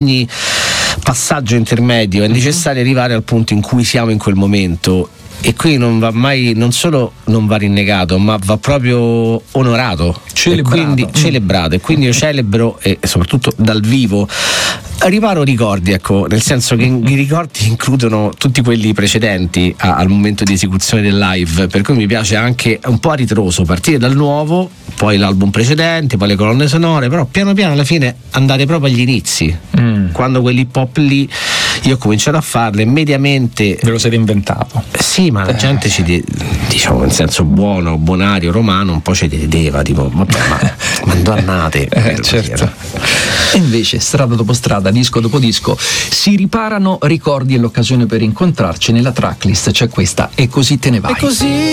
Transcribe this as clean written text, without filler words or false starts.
ogni passaggio intermedio è necessario arrivare al punto in cui siamo in quel momento, e qui non va mai, non solo non va rinnegato, ma va proprio onorato, celebrato. E quindi io celebro, e soprattutto dal vivo riparo ricordi, ecco, nel senso che i ricordi includono tutti quelli precedenti al momento di esecuzione del live, per cui mi piace anche un po' a ritroso partire dal nuovo, poi l'album precedente, poi le colonne sonore, però piano piano alla fine andare proprio agli inizi, quando quell'hip hop lì io ho cominciato a farle mediamente. Ve lo siete inventato? Sì, ma la gente diciamo in senso buono, bonario, romano, un po' ci rideva, tipo vabbè, ma andate. Certo. E invece strada dopo strada, disco dopo disco, si riparano ricordi, e l'occasione per incontrarci nella tracklist c'è questa E così te ne vai. E così